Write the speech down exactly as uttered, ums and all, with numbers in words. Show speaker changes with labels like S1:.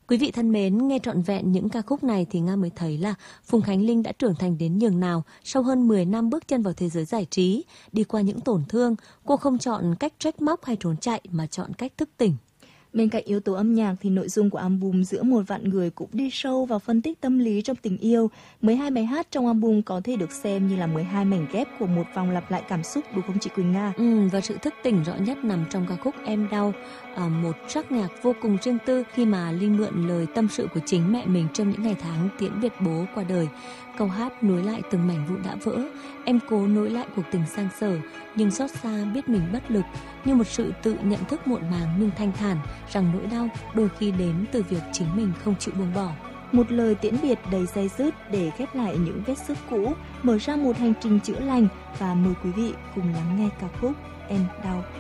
S1: Quý vị thân mến, nghe trọn vẹn những ca khúc này thì Nga mới thấy là Phùng Khánh Linh đã trưởng thành đến nhường nào sau hơn mười năm bước chân vào thế giới giải trí. Đi qua những tổn thương, cô không chọn cách trách móc hay trốn chạy mà chọn cách thức tỉnh.
S2: Bên cạnh yếu tố âm nhạc thì nội dung của album Giữa một vạn người cũng đi sâu vào phân tích tâm lý trong tình yêu. mười hai bài hát trong album có thể được xem như là mười hai mảnh ghép của một vòng lặp lại cảm xúc, đúng không chị Quỳnh Nga?
S1: Ừ, và sự thức tỉnh rõ nhất nằm trong ca khúc Em Đau, à, một trắc nhạc vô cùng riêng tư khi mà Linh mượn lời tâm sự của chính mẹ mình trong những ngày tháng tiễn biệt bố qua đời. Câu hát nối lại từng mảnh vụn đã vỡ, em cố nối lại cuộc tình sang sờ, nhưng xót xa biết mình bất lực, như một sự tự nhận thức muộn màng nhưng thanh thản rằng nỗi đau đôi khi đến từ việc chính mình không chịu buông bỏ.
S2: Một lời tiễn biệt đầy day dứt để khép lại những vết xước cũ, mở ra một hành trình chữa lành, và mời quý vị cùng lắng nghe ca khúc Em Đau.